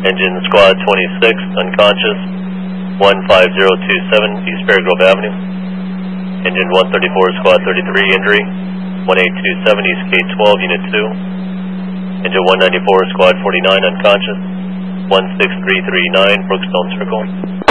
Engine Squad 26, unconscious, 15027 East Fairgrove Avenue. Engine 134, Squad 33, injury, 1827 East K12, Unit 2. Engine 194, Squad 49, unconscious, 16339 Brookstone Circle.